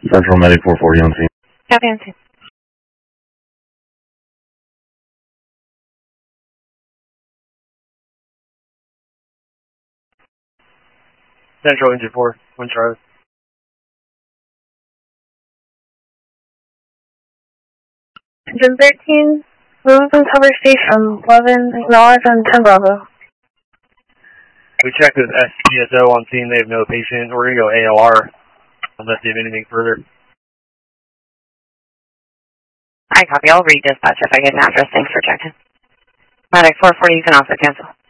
Central Medic 440 on scene. Copy on scene. Central Engine 4, 1 Charlie. Engine 13, move and cover station 11, acknowledge on 10 Bravo. We checked with SPSO on scene, they have no patient. We're going to go AOR unless they have anything further. I copy. I'll read dispatch if I get an address. Thanks for checking. Medic 440, you can also cancel.